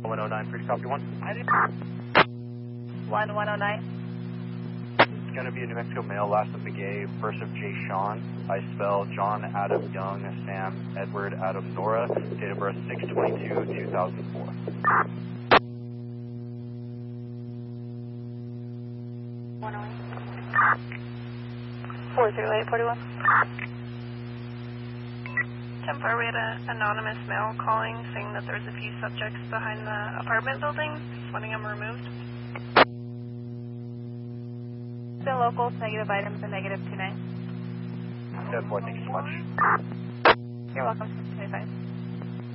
109, free to copy 1. 1109. It's going to be a New Mexico male, last of Begay, first of Jay Sean. I spell John Adam Young, Sam Edward Adam Nora, date of birth 6/22/2004. 40841. 10-4, we had an anonymous male calling saying that there's a few subjects behind the apartment building, just wanting them removed. Still locals, negative items, and negative 29. 10-4, thank you so much. You're welcome, 625.